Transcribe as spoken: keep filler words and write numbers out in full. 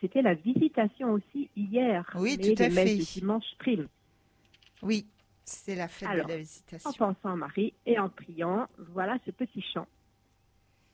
fêté la visitation aussi hier. Oui, mais tout à les messes fait. de dimanche prime. Oui, c'est la fête Alors, de la en visitation. pensant à Marie et en priant, voilà ce petit chant.